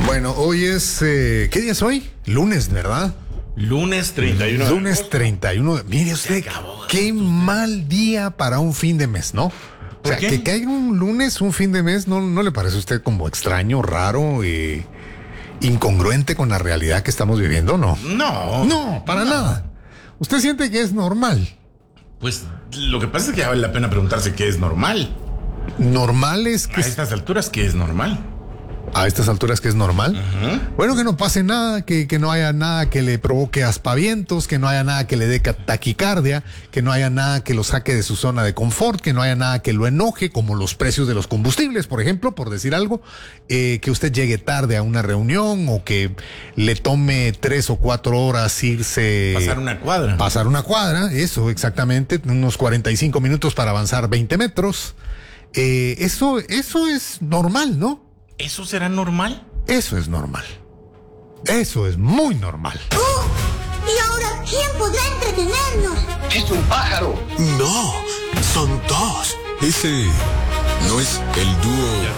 Bueno, hoy es... ¿qué día es hoy? Lunes, ¿verdad? Lunes 31. Lunes 31. Mire usted, qué mal día para un fin de mes, ¿no? O sea, qué? que caiga un lunes, un fin de mes, ¿no le parece a usted como extraño, raro, incongruente con la realidad que estamos viviendo? No. No, para nada. ¿Usted siente que es normal? Pues lo que pasa es que ya vale la pena preguntarse qué es normal. Normal es que... A estas alturas, ¿qué es normal? A estas alturas que es normal. Bueno, que no pase nada, que no haya nada que le provoque aspavientos, que no haya nada que le dé taquicardia, que no haya nada que lo saque de su zona de confort, que no haya nada que lo enoje, como los precios de los combustibles, por ejemplo, por decir algo, que usted llegue tarde a una reunión o que le tome 3 o 4 horas irse... Pasar una cuadra, eso, exactamente, unos 45 minutos para avanzar 20 metros. Eso es normal, ¿no? ¿Eso será normal? Eso es normal. Eso es muy normal. ¿Y ahora quién podrá entretenernos? ¡Es un pájaro! No, son dos. Ese no es el dúo